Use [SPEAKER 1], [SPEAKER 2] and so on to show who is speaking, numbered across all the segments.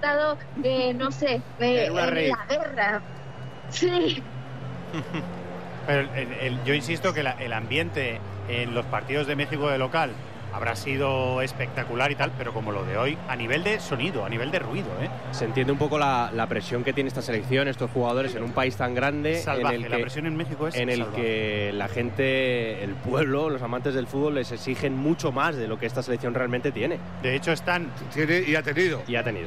[SPEAKER 1] estado, no sé, en la guerra. Sí.
[SPEAKER 2] Pero yo insisto que el ambiente en los partidos de México de local habrá sido espectacular y tal, pero como lo de hoy, a nivel de sonido, a nivel de ruido,
[SPEAKER 3] Se entiende un poco la presión que tiene esta selección, estos jugadores en un país tan grande.
[SPEAKER 2] Salvaje,
[SPEAKER 3] en el que,
[SPEAKER 2] la presión en México es
[SPEAKER 3] en el
[SPEAKER 2] salvaje.
[SPEAKER 3] Que la gente, el pueblo, los amantes del fútbol les exigen mucho más de lo que esta selección realmente tiene.
[SPEAKER 2] De hecho,
[SPEAKER 4] tiene y ha tenido.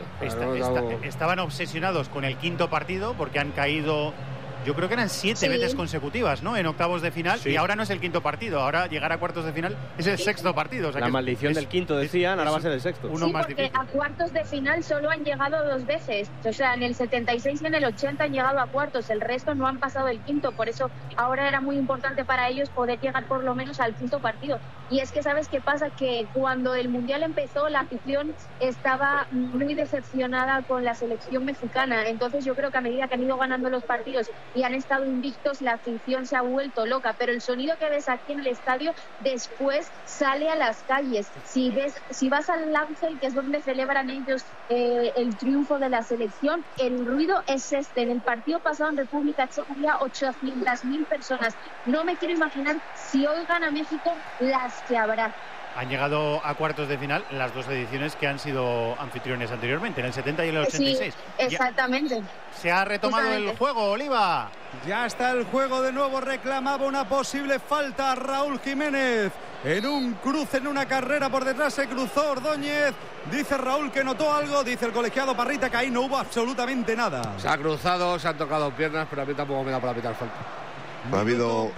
[SPEAKER 2] Estaban obsesionados con el quinto partido porque han caído, yo creo que eran 7 veces consecutivas, ¿no? En octavos de final, y ahora no es el quinto partido, ahora llegar a cuartos de final es el sexto partido. O sea,
[SPEAKER 3] la maldición del quinto, decían, ahora va a ser el sexto.
[SPEAKER 1] Sí, porque a cuartos de final solo han llegado 2 veces. O sea, en el 76 y en el 80 han llegado a cuartos, el resto no han pasado el quinto. Por eso ahora era muy importante para ellos poder llegar por lo menos al quinto partido. Y es que, ¿sabes qué pasa? Que cuando el Mundial empezó, la afición estaba muy decepcionada con la selección mexicana. Entonces yo creo que a medida que han ido ganando los partidos y han estado invictos, la afición se ha vuelto loca. Pero el sonido que ves aquí en el estadio después sale a las calles. Si vas al Ángel, que es donde celebran ellos el triunfo de la selección, el ruido es este. En el partido pasado en República Checa había 800.000 personas. No me quiero imaginar si hoy gana México las que habrá.
[SPEAKER 2] Han llegado a cuartos de final las 2 ediciones que han sido anfitriones anteriormente, en el 70 y en el 86.
[SPEAKER 1] Sí, exactamente.
[SPEAKER 2] Se ha retomado el juego, Oliva.
[SPEAKER 5] Ya está el juego de nuevo, reclamaba una posible falta a Raúl Jiménez. En un cruce, en una carrera por detrás se cruzó Ordóñez. Dice Raúl que notó algo, dice el colegiado Parrita que ahí no hubo absolutamente nada.
[SPEAKER 4] Se ha cruzado, se han tocado piernas, pero a mí tampoco me da para pitar falta.
[SPEAKER 5] Ha habido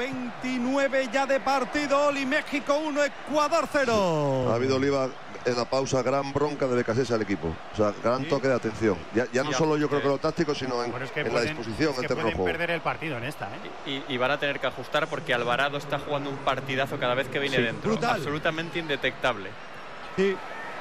[SPEAKER 5] 29 ya de partido. Oli, México 1, Ecuador 0.
[SPEAKER 6] Ha habido, Oliva, en la pausa gran bronca de Becasés al equipo. O sea, gran toque de atención. Ya no solo yo creo que lo táctico, sino en la disposición.
[SPEAKER 2] Es que pueden perder el partido en esta,
[SPEAKER 7] y van a tener que ajustar porque Alvarado está jugando un partidazo cada vez que viene dentro.
[SPEAKER 5] Brutal.
[SPEAKER 7] Absolutamente indetectable.
[SPEAKER 5] Sí.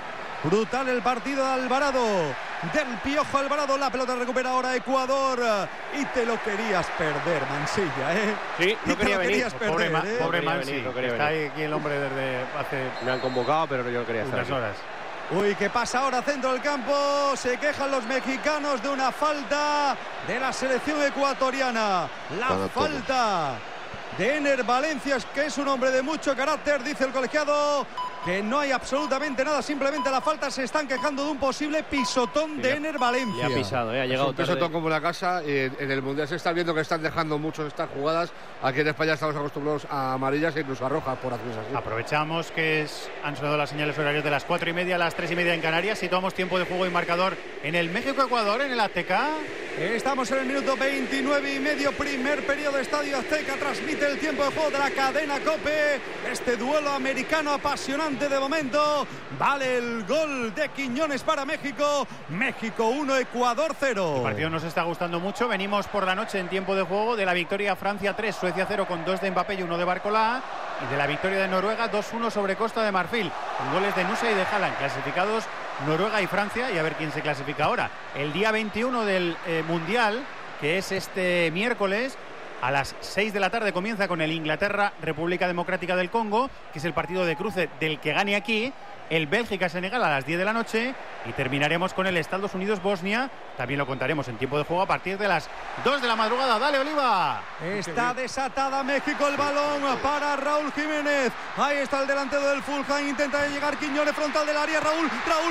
[SPEAKER 5] Brutal el partido de Alvarado, del Piojo Alvarado. La pelota recupera ahora Ecuador. Y te lo querías perder, Mansilla,
[SPEAKER 3] Sí, no quería venir.
[SPEAKER 2] Pobre Mansi. Está aquí el hombre desde hace...
[SPEAKER 3] Me han convocado, pero yo quería estar
[SPEAKER 2] unas horas.
[SPEAKER 5] Uy, ¿qué pasa ahora? Centro del campo. Se quejan los mexicanos de una falta de la selección ecuatoriana. La falta de Ener Valencia, que es un hombre de mucho carácter, dice el colegiado. Que no hay absolutamente nada, simplemente la falta. Se están quejando de un posible pisotón de Ener Valencia.
[SPEAKER 3] Le ha pisado, ha llegado tarde.
[SPEAKER 4] Pisotón como la casa. En el Mundial se está viendo que están dejando mucho estas jugadas. Aquí en España estamos acostumbrados a amarillas e incluso a rojas por acciones así.
[SPEAKER 2] Aprovechamos que han sonado las señales horarias de las 4:30 a las 3:30 en Canarias. Situamos tiempo de juego y marcador en el México-Ecuador, en el Azteca.
[SPEAKER 5] Estamos en el minuto 29:30, primer periodo de Estadio Azteca. Transmite el tiempo de juego de la cadena COPE. Este duelo americano apasionante de momento. Vale el gol de Quiñones para México. México 1, Ecuador 0.
[SPEAKER 2] El partido nos está gustando mucho. Venimos por la noche en tiempo de juego de la victoria Francia 3, Suecia 0 con 2 de Mbappé y 1 de Barcolá. Y de la victoria de Noruega 2-1 sobre Costa de Marfil, con goles de Nusa y de Haaland. Clasificados Noruega y Francia, y a ver quién se clasifica ahora. El día 21 del Mundial, que es este miércoles, a las 6 de la tarde comienza con el Inglaterra-República Democrática del Congo, que es el partido de cruce del que gane aquí. El Bélgica-Senegal a las 10 de la noche. Y terminaremos con el Estados Unidos-Bosnia. También lo contaremos en tiempo de juego a partir de las 2 de la madrugada. ¡Dale, Oliva!
[SPEAKER 5] Está desatada México, el balón para Raúl Jiménez. Ahí está el delantero del Fulham. Intenta llegar Quiñones, frontal del área. Raúl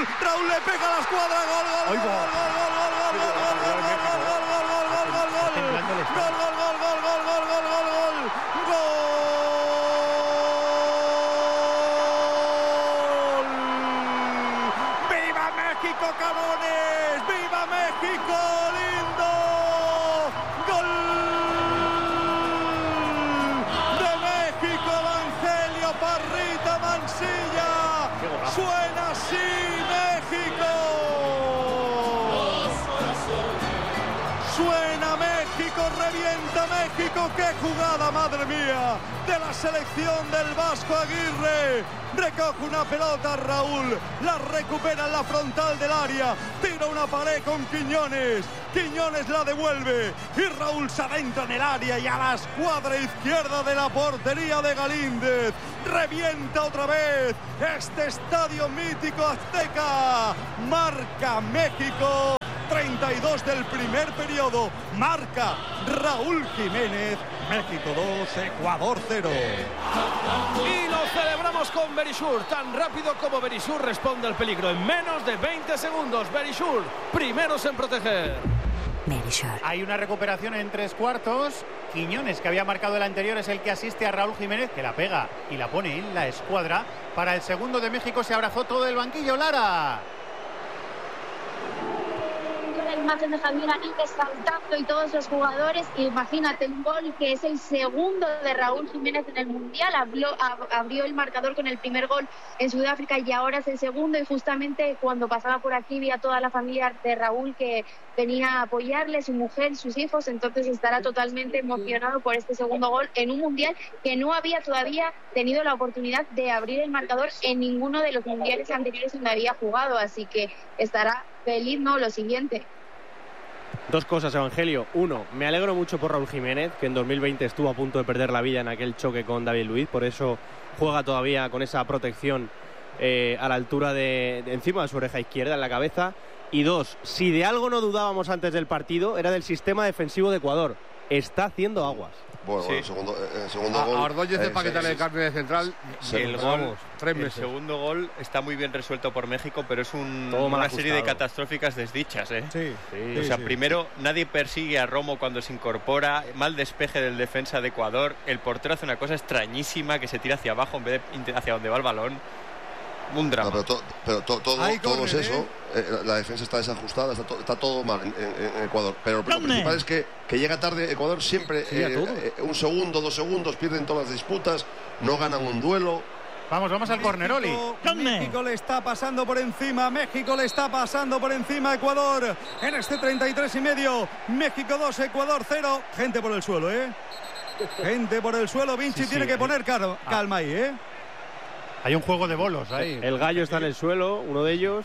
[SPEAKER 5] le pega a la escuadra. Gol. ¡Viva México, cabrones! ¡Viva México, lindo! ¡Gol de México! Evangelio Parrita Mansilla. Suena así México. Suena México, revienta México. ¡Qué jugada, madre mía! De la selección del Vasco Aguirre. Recoge una pelota Raúl, la recupera en la frontal del área, tira una pared con Quiñones la devuelve y Raúl se adentra en el área y a la escuadra izquierda de la portería de Galíndez. Revienta otra vez este estadio mítico azteca. Marca México. 32 del primer periodo. Marca Raúl Jiménez. México 2, Ecuador 0.
[SPEAKER 8] Y lo celebramos con Berisur. Tan rápido como Berisur responde al peligro en menos de 20 segundos. Berisur, primeros en proteger.
[SPEAKER 2] Hay una recuperación en 3/4. Quiñones, que había marcado el anterior, es el que asiste a Raúl Jiménez, que la pega y la pone en la escuadra. Para el segundo de México se abrazó todo el banquillo. Lara.
[SPEAKER 1] La imagen de Javier Aguirre saltando y todos los jugadores. Imagínate, un gol que es el segundo de Raúl Jiménez en el Mundial. Abrió el marcador con el primer gol en Sudáfrica y ahora es el segundo. Y justamente cuando pasaba por aquí vi a toda la familia de Raúl que venía a apoyarle, su mujer, sus hijos. Entonces estará totalmente emocionado por este segundo gol en un Mundial que no había todavía tenido la oportunidad de abrir el marcador en ninguno de los mundiales anteriores donde había jugado. Así que estará feliz, ¿no? Lo siguiente.
[SPEAKER 3] Dos cosas, Evangelio. Uno, me alegro mucho por Raúl Jiménez, que en 2020 estuvo a punto de perder la vida en aquel choque con David Luiz, por eso juega todavía con esa protección a la altura de encima de su oreja izquierda, en la cabeza. Y dos, si de algo no dudábamos antes del partido, era del sistema defensivo de Ecuador. Está haciendo aguas.
[SPEAKER 6] Bueno,
[SPEAKER 4] sí.
[SPEAKER 6] El segundo gol.
[SPEAKER 4] A Ordóñez de paquetarle de carne de central.
[SPEAKER 7] El segundo gol está muy bien resuelto por México, pero es una serie de catastróficas desdichas. O sea, primero, nadie persigue a Romo cuando se incorpora. Mal despeje del defensa de Ecuador. El portero hace una cosa extrañísima, que se tira hacia abajo en vez de hacia donde va el balón. Un drama.
[SPEAKER 6] No, pero todo es eso. La defensa está desajustada, está todo mal en Ecuador. Pero lo principal es que llega tarde Ecuador siempre. Un segundo, 2 segundos, pierden todas las disputas, no ganan un duelo.
[SPEAKER 2] Vamos al córner, Oli.
[SPEAKER 5] México le está pasando por encima. México le está pasando por encima a Ecuador. En este 33,5. México 2, Ecuador 0. Gente por el suelo, Gente por el suelo. Vinci tiene que poner calma ahí,
[SPEAKER 2] Hay un juego de bolos ahí.
[SPEAKER 3] El gallo está en el suelo, uno de ellos.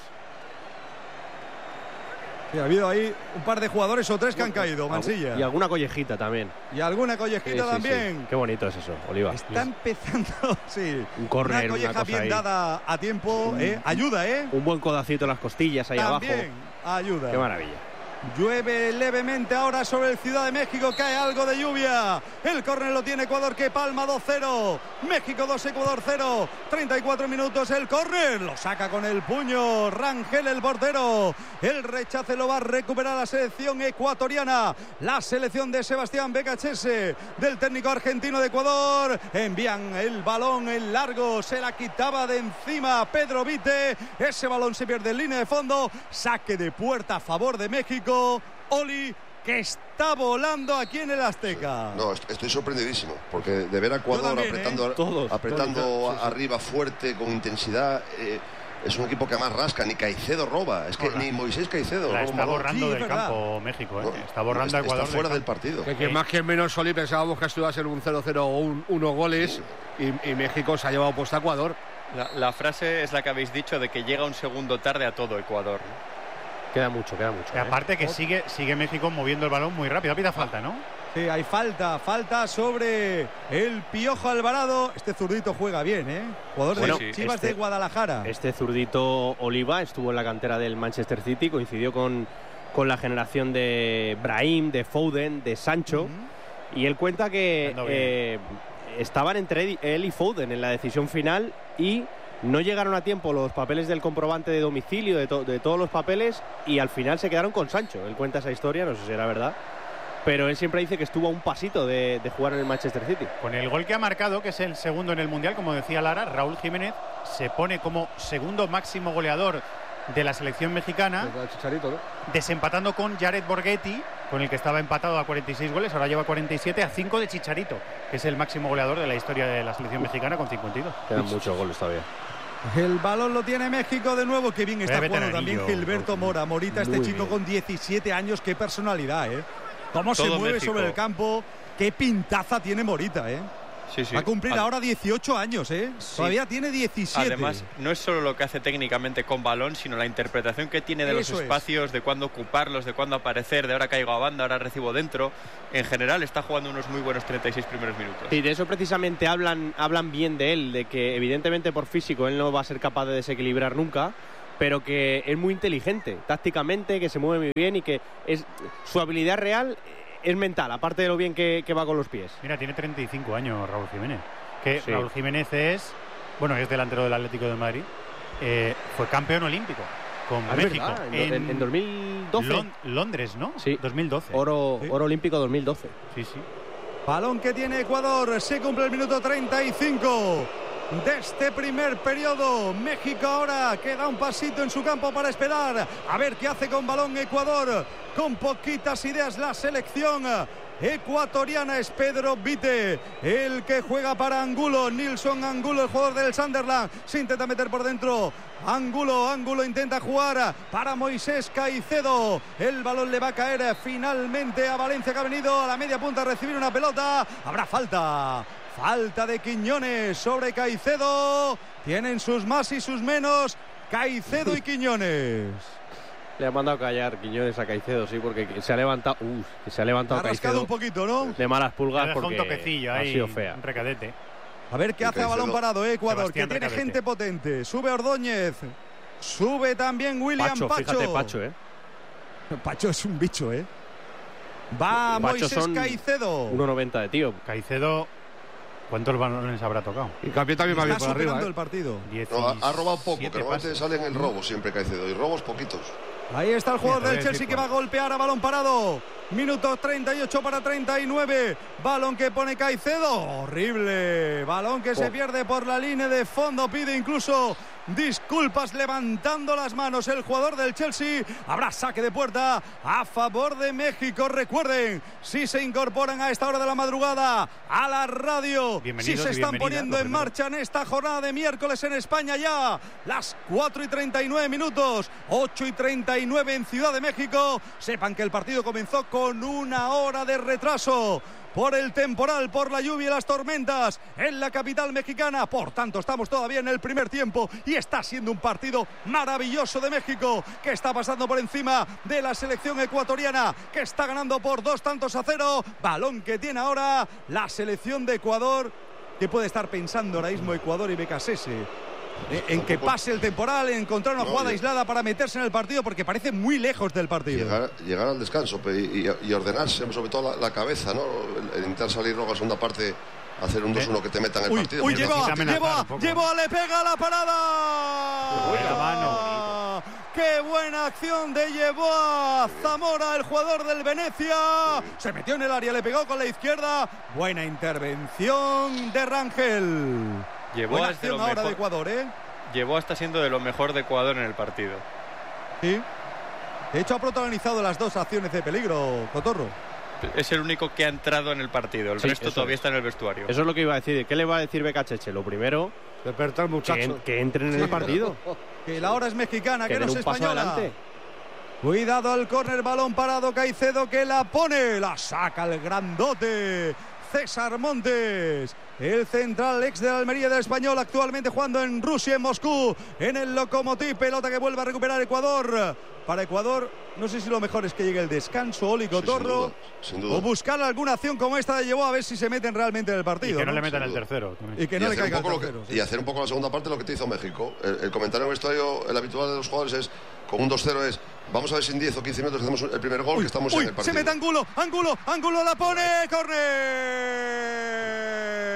[SPEAKER 5] Sí, ha habido ahí un par de jugadores o tres que han caído, Mansilla.
[SPEAKER 3] Y alguna collejita también.
[SPEAKER 5] También.
[SPEAKER 3] Sí. Qué bonito es eso, Oliva.
[SPEAKER 5] Está empezando,
[SPEAKER 3] un córner,
[SPEAKER 5] una colleja bien dada a tiempo, ayuda,
[SPEAKER 3] Un buen codacito en las costillas ahí
[SPEAKER 5] también
[SPEAKER 3] abajo.
[SPEAKER 5] Ayuda.
[SPEAKER 3] Qué maravilla.
[SPEAKER 5] Llueve levemente ahora sobre el Ciudad de México, cae algo de lluvia. El córner lo tiene Ecuador, que palma 2-0. México 2, Ecuador 0. 34 minutos el córner, lo saca con el puño Rangel, el portero. El rechace lo va a recuperar la selección ecuatoriana. La selección de Sebastián Becachese, del técnico argentino de Ecuador. Envían el balón en largo, se la quitaba de encima Pedro Vite. Ese balón se pierde en línea de fondo. Saque de puerta a favor de México. Oli, que está volando aquí en el Azteca.
[SPEAKER 6] No, estoy sorprendidísimo, porque de ver a Ecuador apretando arriba fuerte, con intensidad. Es un equipo que más rasca, ni Caicedo roba. Es que ni Moisés Caicedo roba.
[SPEAKER 2] Está borrando del campo México. Está borrando a Ecuador.
[SPEAKER 6] Está fuera del partido.
[SPEAKER 4] Que más que menos, Soli, pensábamos que esto iba a ser un 0-0 o un 1 goles. Y México se ha llevado puesto a Ecuador.
[SPEAKER 7] La frase es la que habéis dicho, de que llega un segundo tarde a todo Ecuador.
[SPEAKER 3] Queda mucho.
[SPEAKER 2] Y aparte que sigue México moviendo el balón muy rápido. Pita falta, ¿no?
[SPEAKER 5] Sí, hay falta sobre el Piojo Alvarado. Este zurdito juega bien, Jugador de Chivas de Guadalajara.
[SPEAKER 3] Este zurdito Oliva estuvo en la cantera del Manchester City, coincidió con la generación de Brahim, de Foden, de Sancho. Y él cuenta que estaban entre él y Foden en la decisión final y no llegaron a tiempo los papeles del comprobante de domicilio, de todos los papeles, y al final se quedaron con Sancho. Él cuenta esa historia, no sé si era verdad, pero él siempre dice que estuvo a un pasito de jugar en el Manchester City.
[SPEAKER 2] Con el gol que ha marcado, que es el segundo en el Mundial, como decía Lara, Raúl Jiménez se pone como segundo máximo goleador de la selección mexicana, desempatando con Jared Borghetti, con el que estaba empatado a 46 goles, ahora lleva 47, a 5 de Chicharito, que es el máximo goleador de la historia de la selección mexicana, con 52.
[SPEAKER 3] Quedan muchos goles todavía.
[SPEAKER 5] El balón lo tiene México de nuevo. Que bien está jugando también Gilberto Mora. Morita, este chico con 17 años. Qué personalidad, Cómo se mueve México sobre el campo. Qué pintaza tiene Morita,
[SPEAKER 7] Sí.
[SPEAKER 5] Va a cumplir ahora 18 años, Sí. Todavía tiene 17.
[SPEAKER 7] Además, no es solo lo que hace técnicamente con balón, sino la interpretación que tiene de los espacios, de cuándo ocuparlos, de cuándo aparecer, de ahora caigo a banda, ahora recibo dentro. En general está jugando unos muy buenos 36 primeros minutos.
[SPEAKER 3] Y de eso precisamente hablan bien de él, de que evidentemente por físico él no va a ser capaz de desequilibrar nunca, pero que es muy inteligente tácticamente, que se mueve muy bien y que su habilidad real es mental, aparte de lo bien que va con los pies.
[SPEAKER 2] Mira, tiene 35 años Raúl Jiménez.
[SPEAKER 3] Sí.
[SPEAKER 2] Raúl Jiménez es delantero del Atlético de Madrid. Fue campeón olímpico con México.
[SPEAKER 3] En 2012.
[SPEAKER 2] Londres, ¿no?
[SPEAKER 3] Sí.
[SPEAKER 2] 2012.
[SPEAKER 3] Oro olímpico 2012.
[SPEAKER 2] Sí, sí.
[SPEAKER 5] Balón que tiene Ecuador. Se cumple el minuto 35 de este primer periodo. México ahora queda un pasito en su campo para esperar a ver qué hace con balón Ecuador. Con poquitas ideas la selección ecuatoriana. Es Pedro Vite el que juega para Angulo. Nilson Angulo, el jugador del Sunderland, se intenta meter por dentro. Angulo intenta jugar para Moisés Caicedo. El balón le va a caer finalmente a Valencia, que ha venido a la media punta a recibir una pelota. Habrá falta de Quiñones sobre Caicedo. Tienen sus más y sus menos Caicedo y Quiñones.
[SPEAKER 3] Le ha mandado callar Quiñones a Caicedo, sí, porque se ha levantado. Se ha levantado
[SPEAKER 5] ha rascado
[SPEAKER 3] Caicedo
[SPEAKER 5] un poquito, ¿no?
[SPEAKER 3] De malas pulgas, porque
[SPEAKER 2] un toquecillo ahí,
[SPEAKER 3] ha sido fea.
[SPEAKER 2] Un recadete.
[SPEAKER 5] A ver qué hace a balón parado, Ecuador,
[SPEAKER 2] Sebastián
[SPEAKER 5] que tiene
[SPEAKER 2] Recadete.
[SPEAKER 5] gente potente. Sube Ordóñez. Sube también William Pacho.
[SPEAKER 3] Fíjate, Pacho,
[SPEAKER 5] Pacho es un bicho, Va Moisés Caicedo.
[SPEAKER 3] 1,90 de tío.
[SPEAKER 2] Caicedo, ¿cuántos balones habrá tocado?
[SPEAKER 4] Y Capi también va bien por arriba.
[SPEAKER 5] El partido.
[SPEAKER 6] No, ha robado poco, que normalmente
[SPEAKER 2] pases.
[SPEAKER 6] sale en el robo siempre Caicedo, y robos poquitos.
[SPEAKER 5] Ahí está el jugador del Chelsea que va a
[SPEAKER 2] cuál.
[SPEAKER 5] golpear a balón parado. Minuto 38 para 39. Balón que pone Caicedo. Horrible. Balón que se pierde por la línea de fondo. Pide incluso disculpas levantando las manos el jugador del Chelsea. Habrá saque de puerta a favor de México. Recuerden, si se incorporan a esta hora de la madrugada a la radio, si se están poniendo en marcha en esta jornada de miércoles en España, ya las 4:39 minutos, 8:39 en Ciudad de México, sepan que el partido comenzó con una hora de retraso por el temporal, por la lluvia y las tormentas en la capital mexicana. Por tanto, estamos todavía en el primer tiempo y está siendo un partido maravilloso de México, que está pasando por encima de la selección ecuatoriana, que está ganando por 2-0. Balón que tiene ahora la selección de Ecuador, que puede estar pensando ahora mismo Ecuador y Becasese en que pase el temporal, en encontrar una jugada aislada para meterse en el partido, porque parece muy lejos del partido.
[SPEAKER 6] Llegar al descanso y ordenarse, sobre todo la cabeza, ¿no? El intentar salir luego a la segunda parte, hacer un 2-1 que te metan en el partido.
[SPEAKER 5] Lleva, le pega a la parada.
[SPEAKER 2] Buena mano.
[SPEAKER 5] ¡Qué buena acción de Yeboah! Zamora, el jugador del Venecia. Se metió en el área, le pegó con la izquierda. Buena intervención de Rangel.
[SPEAKER 7] Buena
[SPEAKER 5] acción ahora de Ecuador,
[SPEAKER 7] Yeboah está siendo de lo mejor de Ecuador en el partido.
[SPEAKER 5] Sí. De hecho, ha protagonizado las dos acciones de peligro, Cotorro.
[SPEAKER 7] Es el único que ha entrado en el partido. El resto todavía está en el vestuario.
[SPEAKER 3] Eso es lo que iba a decir. ¿Qué le va a decir Becacheche? Lo primero,
[SPEAKER 4] despertar, muchachos.
[SPEAKER 3] Que entren en el partido.
[SPEAKER 5] Que la hora es mexicana, que no es española.
[SPEAKER 3] Adelante.
[SPEAKER 5] Cuidado al córner, balón parado, Caicedo que la pone, la saca el grandote César Montes, el central ex de la Almería del Español, actualmente jugando en Rusia, en Moscú, en el Lokomotiv. Pelota que vuelve a recuperar Ecuador. Para Ecuador, no sé si lo mejor es que llegue el descanso, Oli Cotorro,
[SPEAKER 6] sin duda.
[SPEAKER 5] o buscar alguna acción como esta de Yeboah, a ver si se meten realmente en el partido.
[SPEAKER 2] Y que no le metan el tercero.
[SPEAKER 5] Y que no le caiga el tercero.
[SPEAKER 6] Y hacer un poco la segunda parte lo que te hizo México. El comentario en el vestuario, el habitual de los jugadores es, con un 2-0 es, vamos a ver si en 10 o 15 minutos hacemos el primer gol, que estamos en el partido.
[SPEAKER 5] Se mete Angulo la pone, córner.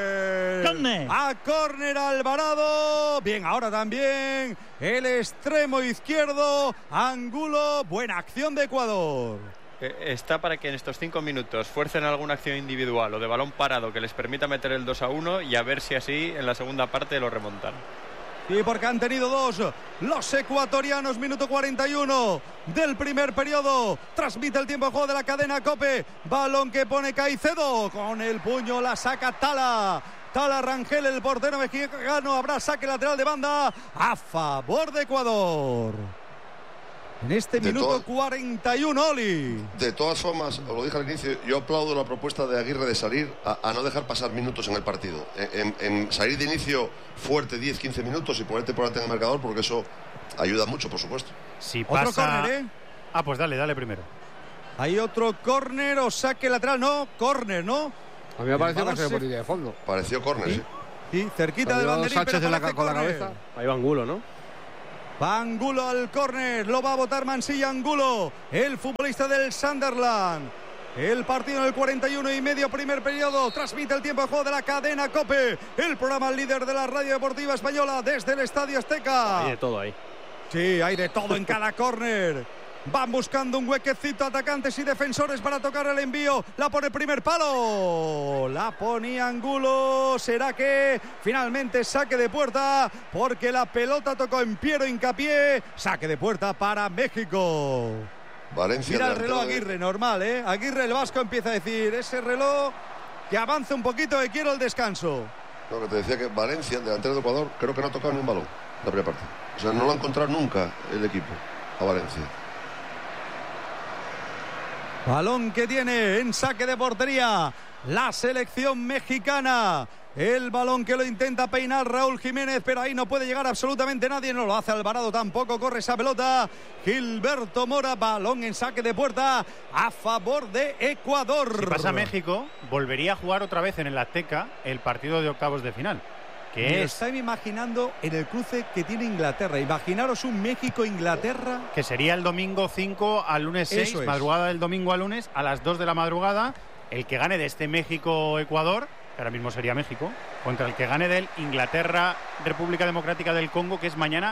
[SPEAKER 5] A córner Alvarado. Bien, ahora también el extremo izquierdo, Angulo. Buena acción de Ecuador.
[SPEAKER 7] Está para que en estos 5 minutos fuercen alguna acción individual o de balón parado que les permita meter el 2-1 y a ver si así en la segunda parte lo remontan.
[SPEAKER 5] Y porque han tenido dos los ecuatorianos. Minuto 41 del primer periodo. Transmite el tiempo de juego de la cadena COPE. Balón que pone Caicedo. Con el puño la saca Tala Rangel, el portero mexicano. Habrá saque lateral de banda a favor de Ecuador. En este minuto 41, Oli.
[SPEAKER 6] De todas formas, os lo dije al inicio, yo aplaudo la propuesta de Aguirre de salir a no dejar pasar minutos en el partido. En salir de inicio fuerte 10-15 minutos y ponerte por delante en el marcador, porque eso ayuda mucho, por supuesto.
[SPEAKER 2] Si pasa...
[SPEAKER 5] Otro córner,
[SPEAKER 2] pues dale primero.
[SPEAKER 5] Hay otro córner o saque lateral. No, córner, ¿no?
[SPEAKER 4] A mí me pareció que se por línea de fondo.
[SPEAKER 6] Pareció córner, sí.
[SPEAKER 5] Sí, cerquita del banderín,
[SPEAKER 4] Sánchez
[SPEAKER 5] pero
[SPEAKER 4] con la cabeza.
[SPEAKER 3] Ahí va Angulo, ¿no?
[SPEAKER 5] Va Angulo al córner, lo va a botar Mansilla. Angulo, el futbolista del Sunderland. El partido en el 41,5, primer periodo. Transmite el tiempo de juego de la cadena COPE, el programa líder de la radio deportiva española desde el Estadio Azteca.
[SPEAKER 3] Hay de todo ahí.
[SPEAKER 5] Sí, hay de todo en cada córner. Van buscando un huequecito atacantes y defensores para tocar el envío. La pone primer palo. La ponía Angulo. ¿Será que finalmente saque de puerta? Porque la pelota tocó en Piero Hincapié. Saque de puerta para México.
[SPEAKER 6] Valencia.
[SPEAKER 5] Mira el reloj Aguirre, normal, ¿eh? Aguirre, el vasco, empieza a decir, ese reloj que avance un poquito, que quiero el descanso.
[SPEAKER 6] No, que te decía que Valencia, el delantero de Ecuador, creo que no ha tocado ni un balón la primera parte. O sea, no lo ha encontrado nunca el equipo a Valencia.
[SPEAKER 5] Balón que tiene en saque de portería la selección mexicana. El balón que lo intenta peinar Raúl Jiménez, pero ahí no puede llegar absolutamente nadie. No lo hace Alvarado tampoco. Corre esa pelota Gilberto Mora. Balón en saque de puerta a favor de Ecuador.
[SPEAKER 2] Si pasa México, volvería a jugar otra vez en el Azteca el partido de octavos de final.
[SPEAKER 5] Me estáis imaginando en el cruce que tiene Inglaterra. Imaginaros un México-Inglaterra.
[SPEAKER 2] Que sería el domingo 5 al lunes 6, madrugada del domingo al lunes, a las 2 de la madrugada. El que gane de este México-Ecuador, que ahora mismo sería México, contra el que gane del Inglaterra-República Democrática del Congo, que es mañana,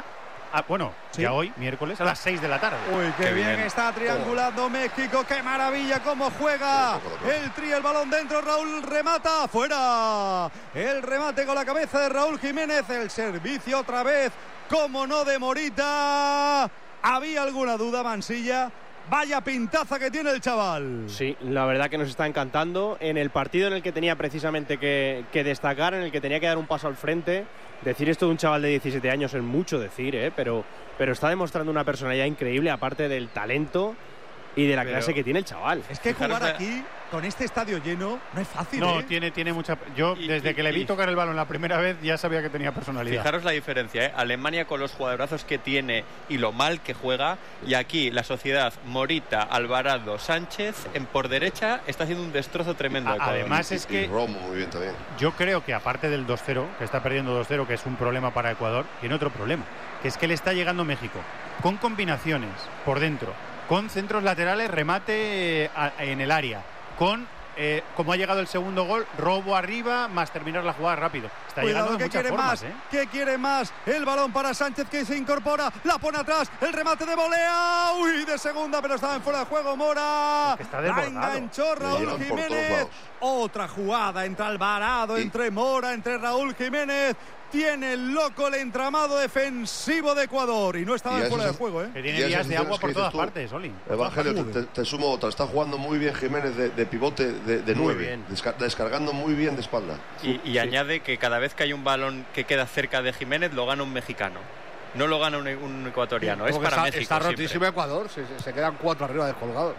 [SPEAKER 2] ¿sí? Ya hoy, miércoles, a las 6 de la tarde.
[SPEAKER 5] Uy, qué bien está triangulando México, qué maravilla cómo juega el balón dentro, Raúl remata, fuera, el remate con la cabeza de Raúl Jiménez, el servicio otra vez, como no, de Morita. ¿Había alguna duda, Mansilla? Vaya pintaza que tiene el chaval.
[SPEAKER 3] Sí, la verdad que nos está encantando. En el partido en el que tenía precisamente que destacar, en el que tenía que dar un paso al frente, decir esto de un chaval de 17 años es mucho decir, pero está demostrando una personalidad increíble, aparte del talento y de la clase que tiene el chaval.
[SPEAKER 5] Es que jugar aquí con este estadio lleno no es fácil.
[SPEAKER 2] No, tiene mucha. Yo desde que le vi tocar el balón la primera vez ya sabía que tenía personalidad.
[SPEAKER 7] Fijaros la diferencia, ¿eh? Alemania con los jugadorazos que tiene y lo mal que juega, y aquí la sociedad Morita, Alvarado, Sánchez por derecha está haciendo un destrozo tremendo.
[SPEAKER 2] Además es que
[SPEAKER 6] Romo muy bien también.
[SPEAKER 2] Yo creo que aparte del 2-0, que está perdiendo 2-0, que es un problema para Ecuador, tiene otro problema, que es que le está llegando México con combinaciones por dentro, con centros laterales, remate en el área, con como ha llegado el segundo gol, robo arriba más terminar la jugada rápido. Está llegando de muchas formas,
[SPEAKER 5] ¿Qué quiere más? El balón para Sánchez, que se incorpora, la pone atrás, el remate de volea, de segunda, pero estaba en fuera de juego Mora. La enganchó Raúl Jiménez. Otra jugada entre Alvarado, entre Mora, entre Raúl Jiménez. Tiene el loco el entramado defensivo de Ecuador y no estaba fuera de juego,
[SPEAKER 2] Que tiene días de agua por todas partes, Oli.
[SPEAKER 6] Evangelio, te sumo otra. Está jugando muy bien Jiménez de pivote de 9, descargando muy bien de espalda.
[SPEAKER 7] Y añade que cada vez que hay un balón que queda cerca de Jiménez lo gana un mexicano. No lo gana un ecuatoriano, es para México.
[SPEAKER 4] Está rotísimo Ecuador, se quedan 4 arriba descolgados.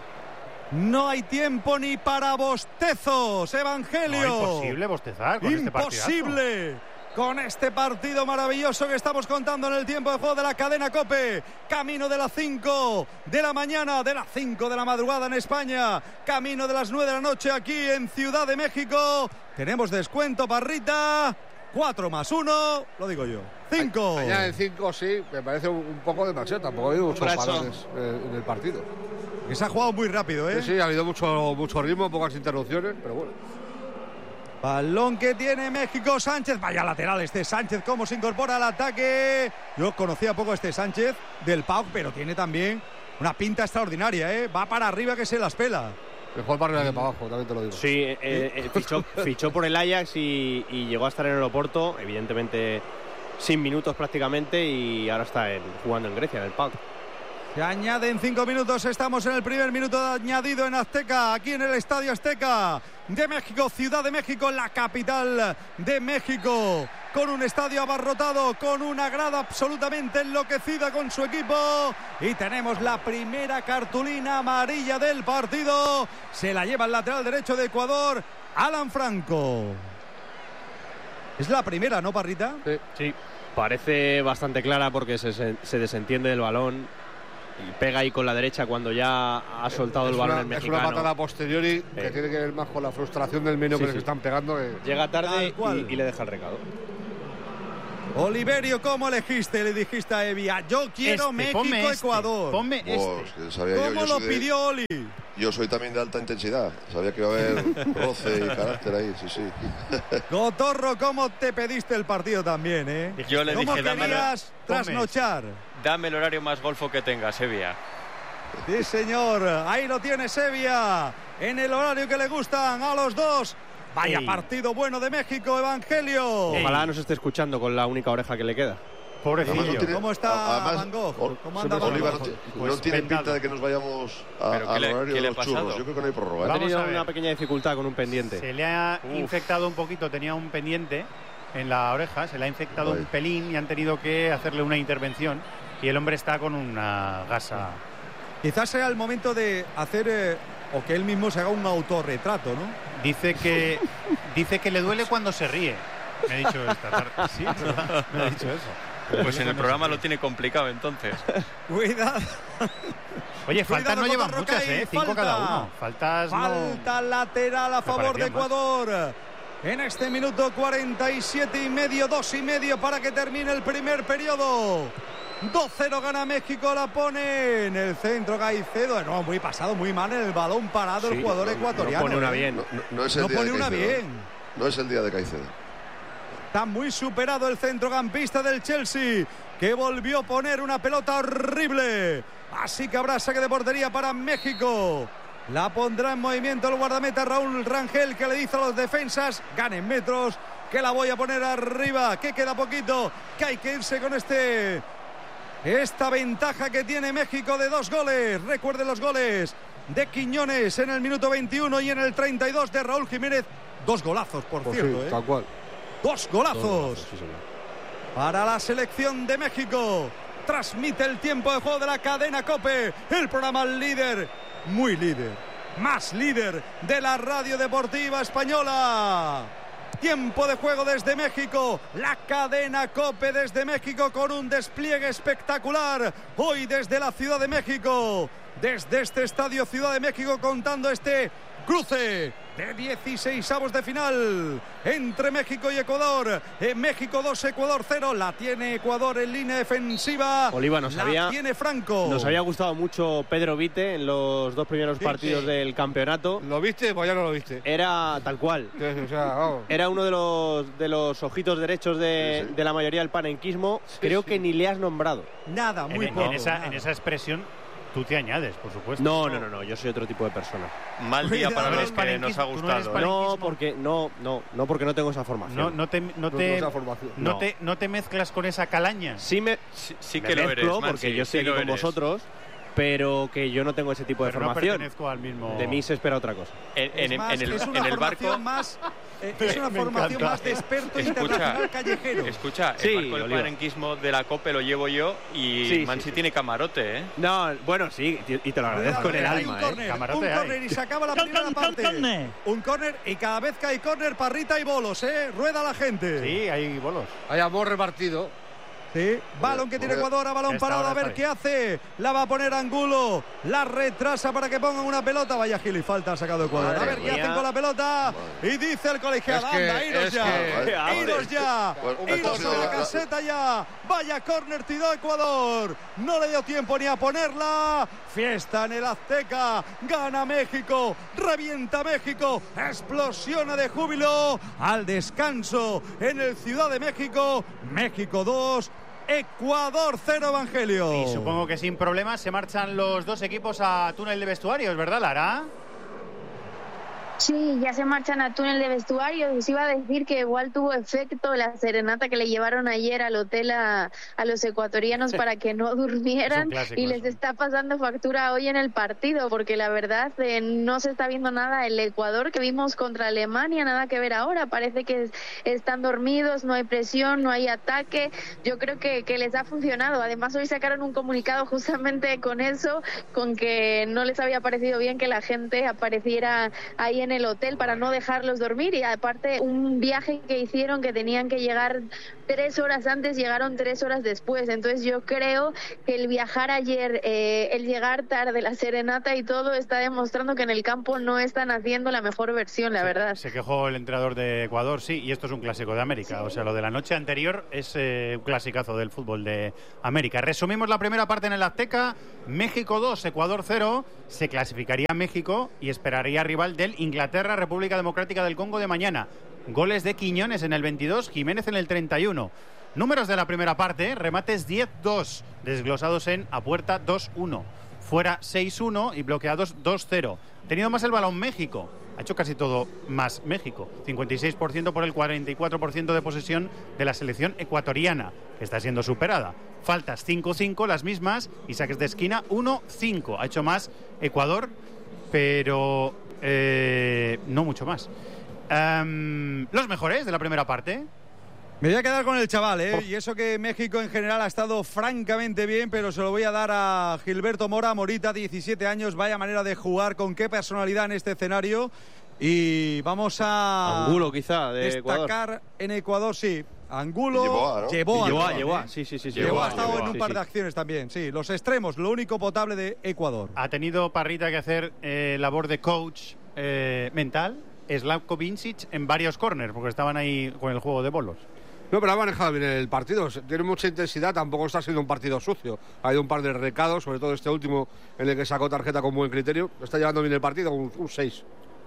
[SPEAKER 5] No hay tiempo ni para bostezos, Evangelio.
[SPEAKER 2] No, imposible bostezar con este partidazo.
[SPEAKER 5] Imposible. Con este partido maravilloso que estamos contando en el tiempo de juego de la cadena COPE. Camino de las 5 de la mañana, de las 5 de la madrugada en España. Camino de las 9 de la noche aquí en Ciudad de México. Tenemos descuento, Parrita. 4 más 1, lo digo yo. 5.
[SPEAKER 4] Añaden 5, sí, me parece un poco demasiado. Tampoco ha habido muchos balones en el partido.
[SPEAKER 5] Que se ha jugado muy rápido, ¿eh?
[SPEAKER 4] Sí, ha habido mucho ritmo, pocas interrupciones, pero bueno.
[SPEAKER 5] Balón que tiene México, Sánchez. Vaya lateral este Sánchez, cómo se incorpora al ataque. Yo conocía poco a este Sánchez del PAOK, pero tiene también una pinta extraordinaria, ¿eh? Va para arriba que se las pela.
[SPEAKER 4] Mejor para arriba que para abajo, también te lo digo.
[SPEAKER 3] Sí, fichó por el Ajax y llegó a estar en el Oporto, evidentemente sin minutos prácticamente, y ahora está jugando en Grecia, en el PAOK.
[SPEAKER 5] Se añaden 5 minutos, estamos en el primer minuto añadido en Azteca, aquí en el Estadio Azteca de México, Ciudad de México, la capital de México, con un estadio abarrotado, con una grada absolutamente enloquecida con su equipo, y tenemos la primera cartulina amarilla del partido, se la lleva el lateral derecho de Ecuador, Alan Franco. Es la primera, ¿no, Parrita?
[SPEAKER 3] Sí, parece bastante clara porque se desentiende del balón y pega ahí con la derecha cuando ya ha soltado el balón el mexicano.
[SPEAKER 4] Es una patada posteriori que tiene que ver más con la frustración del menú que les están pegando.
[SPEAKER 3] Llega tarde y le deja el recado.
[SPEAKER 5] Oliverio, ¿cómo elegiste? Le dijiste a Evia, yo quiero México-Ecuador.
[SPEAKER 2] Ponme
[SPEAKER 5] ¿Cómo lo pidió Oli?
[SPEAKER 6] Yo soy también de alta intensidad. Sabía que iba a haber roce y carácter ahí, sí.
[SPEAKER 5] Cotorro, ¿cómo te pediste el partido también,
[SPEAKER 7] Yo le dije,
[SPEAKER 5] ¿cómo querías trasnochar?
[SPEAKER 7] Dame el horario más golfo que tengas, Sevilla.
[SPEAKER 5] Sí, señor. Ahí lo tiene Sevilla. En el horario que le gustan a los dos. Vaya partido bueno de México, Evangelio.
[SPEAKER 3] Ojalá nos esté escuchando con la única oreja que le queda.
[SPEAKER 2] Pobrecillo.
[SPEAKER 5] ¿Cómo está Van Gogh? ¿Cómo anda Van Gogh?
[SPEAKER 6] No tiene pinta de que nos vayamos al horario de los churros. Yo creo que no hay prórroga.
[SPEAKER 3] Ha tenido una pequeña dificultad con un pendiente.
[SPEAKER 2] Se le ha infectado un poquito, tenía un pendiente en la oreja, se le ha infectado un pelín y han tenido que hacerle una intervención y el hombre está con una gasa.
[SPEAKER 5] Quizás sea el momento de hacer o que él mismo se haga un autorretrato, ¿no?
[SPEAKER 2] Dice que le duele cuando se ríe. Me ha dicho esta tarde. Sí, ¿verdad? Me ha dicho eso.
[SPEAKER 7] Pues en el programa lo tiene complicado entonces.
[SPEAKER 5] Cuidado.
[SPEAKER 2] Oye, faltas no llevan muchas, 5 cada uno.
[SPEAKER 5] Falta lateral a favor de Ecuador. En este minuto 47 y medio, 2 y medio para que termine el primer periodo. 2-0 gana México, la pone en el centro Caicedo. No, muy pasado, muy mal en el balón parado el jugador ecuatoriano.
[SPEAKER 3] No pone una bien.
[SPEAKER 6] No es el día de Caicedo. No es el día de Caicedo.
[SPEAKER 5] Está muy superado el centrocampista del Chelsea, que volvió a poner una pelota horrible. Así que habrá saque de portería para México. La pondrá en movimiento el guardameta Raúl Rangel, que le dice a los defensas, ganen metros, que la voy a poner arriba, que queda poquito, que hay que irse con esta ventaja que tiene México de 2 goles. Recuerden los goles de Quiñones en el minuto 21 y en el 32 de Raúl Jiménez. 2 golazos, por cierto.
[SPEAKER 4] Sí, tal cual.
[SPEAKER 5] 2 golazos para la selección de México. Transmite el tiempo de juego de la cadena COPE, el programa líder, muy líder, más líder de la radio deportiva española. Tiempo de juego desde México, la cadena COPE desde México con un despliegue espectacular. Hoy desde la Ciudad de México, desde este estadio Ciudad de México, contando este cruce de 16avos de final entre México y Ecuador. En México 2, Ecuador 0. La tiene Ecuador en línea defensiva.
[SPEAKER 3] Oliva,
[SPEAKER 5] tiene Franco.
[SPEAKER 3] Nos había gustado mucho Pedro Vite en los 2 primeros partidos del campeonato.
[SPEAKER 4] ¿Lo viste? Pues ya no lo viste.
[SPEAKER 3] Era tal cual. Era uno de los ojitos derechos de la mayoría del panenquismo. Creo que ni le has nombrado.
[SPEAKER 5] Nada, muy poco.
[SPEAKER 2] En esa expresión tú te añades, por supuesto.
[SPEAKER 3] No, yo soy otro tipo de persona.
[SPEAKER 7] Mal día para los que nos ha gustado.
[SPEAKER 3] No, porque no porque no tengo esa formación.
[SPEAKER 2] No te mezclas con esa calaña.
[SPEAKER 7] Sí que lo eres,
[SPEAKER 3] porque yo estoy aquí con vosotros, pero que yo no tengo ese tipo de formación.
[SPEAKER 2] No pertenezco al mismo.
[SPEAKER 3] De mí se espera otra cosa.
[SPEAKER 7] En el barco
[SPEAKER 5] es una formación más de experto internacional callejero.
[SPEAKER 7] Escucha, el barco del panenquismo de la COPE lo llevo yo y Mansi tiene camarote,
[SPEAKER 3] No, bueno, sí, y te lo agradezco en el alma,
[SPEAKER 5] un córner y se acaba la primera parte. Un córner y cada vez que hay córner, parrita y bolos, rueda la gente.
[SPEAKER 2] Sí, hay bolos.
[SPEAKER 4] Hay amor repartido.
[SPEAKER 5] Sí, balón que tiene Ecuador, a balón parado, a ver qué hace. La va a poner Angulo, la retrasa para que pongan una pelota. Vaya gil y falta ha sacado Ecuador. A ver qué hacen con la pelota. Y dice el colegiado, anda, iros ya. Iros ya. Iros a la caseta ya. Vaya córner tiró Ecuador. No le dio tiempo ni a ponerla. Fiesta en el Azteca. Gana México. Revienta México. Explosiona de júbilo. Al descanso en el Ciudad de México. México 2. Ecuador 0, Evangelio.
[SPEAKER 2] Y supongo que sin problemas se marchan los 2 equipos a túnel de vestuarios, ¿verdad, Lara?
[SPEAKER 1] Sí, ya se marchan a túnel de vestuario. Os iba a decir que igual tuvo efecto la serenata que le llevaron ayer al hotel a los ecuatorianos para que no durmieran y les está pasando factura hoy en el partido, porque la verdad no se está viendo nada. El Ecuador que vimos contra Alemania, nada que ver ahora. Parece que están dormidos, no hay presión, no hay ataque. Yo creo que les ha funcionado. Además, hoy sacaron un comunicado justamente con eso, con que no les había parecido bien que la gente apareciera ahí en en el hotel para no dejarlos dormir, y aparte un viaje que hicieron que tenían que llegar 3 horas antes, llegaron 3 horas después. Entonces yo creo que el viajar ayer, el llegar tarde, la serenata y todo está demostrando que en el campo no están haciendo la mejor versión, la verdad.
[SPEAKER 2] Se quejó el entrenador de Ecuador, sí, y esto es un clásico de América. O sea, lo de la noche anterior es un clasicazo del fútbol de América. Resumimos la primera parte en el Azteca. México 2, Ecuador 0. Se clasificaría México y esperaría rival del Inglaterra, República Democrática del Congo de mañana. Goles de Quiñones en el 22, Jiménez en el 31. Números de la primera parte: remates 10-2, desglosados en a puerta 2-1, fuera 6-1 y bloqueados 2-0. Ha tenido más el balón México, ha hecho casi todo más México, 56% por el 44% de posesión de la selección ecuatoriana, que está siendo superada. Faltas 5-5, las mismas, y saques de esquina 1-5. Ha hecho más Ecuador, pero no mucho más. Los mejores de la primera parte.
[SPEAKER 5] Me voy a quedar con el chaval, y eso que México en general ha estado francamente bien, pero se lo voy a dar a Gilberto Mora. Morita, 17 años, vaya manera de jugar, con qué personalidad en este escenario. Y vamos a
[SPEAKER 3] Angulo, quizá, de
[SPEAKER 5] destacar
[SPEAKER 3] Ecuador.
[SPEAKER 5] En Ecuador, sí. Angulo
[SPEAKER 3] Llevó,
[SPEAKER 5] ¿no?
[SPEAKER 3] Sí.
[SPEAKER 5] Llevó, ha estado en un par de acciones también, sí. Los extremos, lo único potable de Ecuador.
[SPEAKER 2] Ha tenido Parrita que hacer labor de coach mental, Slavko Vincic, en varios córners, porque estaban ahí con el juego de bolos.
[SPEAKER 4] No, pero ha manejado bien el partido. Tiene mucha intensidad, tampoco está siendo un partido sucio. Ha habido un par de recados, sobre todo este último, en el que sacó tarjeta con buen criterio. Está llevando bien el partido, un 6.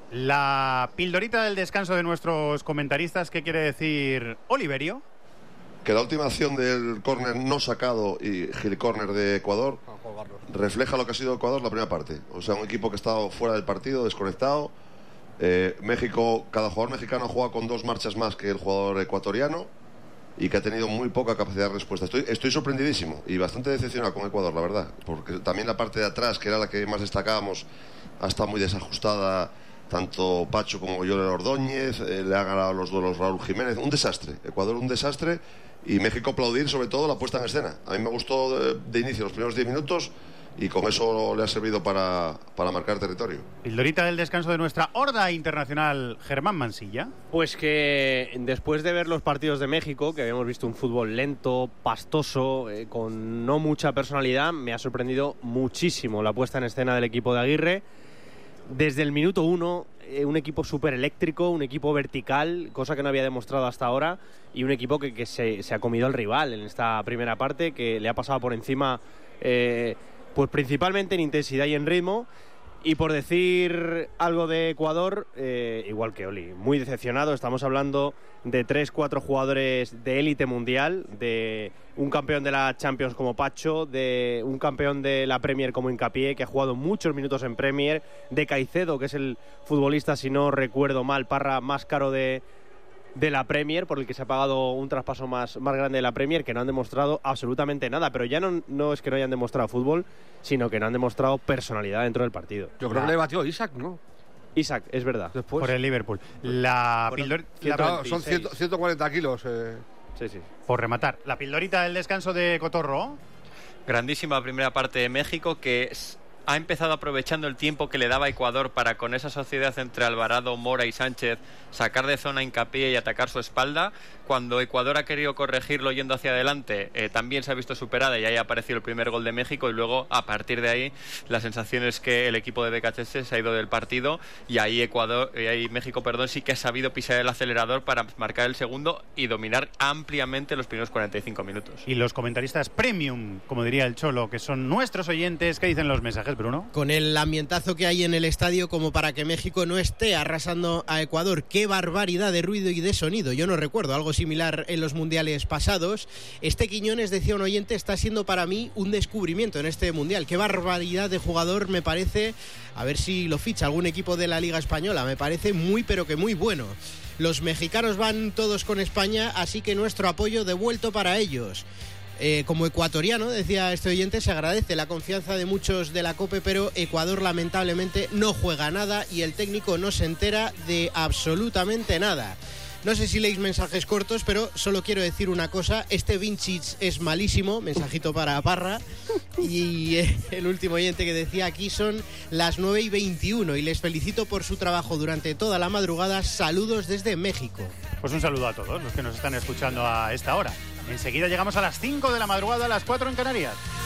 [SPEAKER 2] La pildorita del descanso de nuestros comentaristas, ¿qué quiere decir Oliverio?
[SPEAKER 6] Que la última acción del córner no sacado y Gil córner de Ecuador refleja lo que ha sido Ecuador la primera parte. O sea, un equipo que ha estado fuera del partido, desconectado. México, cada jugador mexicano juega con 2 marchas más que el jugador ecuatoriano y que ha tenido muy poca capacidad de respuesta. Estoy sorprendidísimo y bastante decepcionado con Ecuador, la verdad, porque también la parte de atrás, que era la que más destacábamos, ha estado muy desajustada. Tanto Pacho como Joel Ordóñez, le han ganado los duelos Raúl Jiménez. Un desastre, Ecuador un desastre, y México aplaudir sobre todo la puesta en escena. A mí me gustó de inicio los primeros 10 minutos y con eso le ha servido para marcar territorio.
[SPEAKER 2] Pildorita del descanso de nuestra horda internacional, Germán Mansilla.
[SPEAKER 3] Pues que después de ver los partidos de México, que habíamos visto un fútbol lento, pastoso, con no mucha personalidad, me ha sorprendido muchísimo la puesta en escena del equipo de Aguirre. Desde el minuto 1, un equipo súper eléctrico, un equipo vertical, cosa que no había demostrado hasta ahora, y un equipo que se ha comido al rival en esta primera parte, que le ha pasado por encima, pues principalmente en intensidad y en ritmo. Y por decir algo de Ecuador, igual que Oli, muy decepcionado. Estamos hablando de 3-4 jugadores de élite mundial, de un campeón de la Champions como Pacho, de un campeón de la Premier como Hincapié, que ha jugado muchos minutos en Premier, de Caicedo, que es el futbolista, si no recuerdo mal, Parra, más caro de la Premier, por el que se ha pagado un traspaso más grande de la Premier, que no han demostrado absolutamente nada. Pero ya no es que no hayan demostrado fútbol, sino que no han demostrado personalidad dentro del partido.
[SPEAKER 4] Yo creo que le batió Isaac, ¿no?
[SPEAKER 3] Isaac, es verdad.
[SPEAKER 2] Después. Por el Liverpool. La pildorita...
[SPEAKER 4] Son 140 kilos.
[SPEAKER 3] Sí.
[SPEAKER 2] Por rematar, la pildorita del descanso de Cotorro.
[SPEAKER 7] Grandísima primera parte de México, que ha empezado aprovechando el tiempo que le daba Ecuador para, con esa sociedad entre Alvarado, Mora y Sánchez, sacar de zona Hincapié y atacar su espalda. Cuando Ecuador ha querido corregirlo yendo hacia adelante, también se ha visto superada y ahí ha aparecido el primer gol de México, y luego a partir de ahí la sensación es que el equipo de BKHS se ha ido del partido, y ahí México sí que ha sabido pisar el acelerador para marcar el segundo y dominar ampliamente los primeros 45 minutos.
[SPEAKER 2] Y los comentaristas premium, como diría el Cholo, que son nuestros oyentes, ¿qué dicen los mensajes, Bruno?
[SPEAKER 9] Con el ambientazo que hay en el estadio como para que México no esté arrasando a Ecuador. ¡Qué barbaridad de ruido y de sonido! Yo no recuerdo algo similar en los mundiales pasados. Este Quiñones, decía un oyente, está siendo para mí un descubrimiento en este mundial. ¡Qué barbaridad de jugador! Me parece, a ver si lo ficha algún equipo de la Liga Española, me parece muy pero que muy bueno. Los mexicanos van todos con España, así que nuestro apoyo devuelto para ellos. Como ecuatoriano, decía este oyente, se agradece la confianza de muchos de la COPE, pero Ecuador lamentablemente no juega nada y el técnico no se entera de absolutamente nada. No sé si leéis mensajes cortos, pero solo quiero decir una cosa. Este Vincic es malísimo, mensajito para Parra. Y el último oyente que decía: aquí son las 9:21 y les felicito por su trabajo durante toda la madrugada. Saludos desde México.
[SPEAKER 2] Pues un saludo a todos los que nos están escuchando a esta hora. Enseguida llegamos a las 5 de la madrugada, a las 4 en Canarias.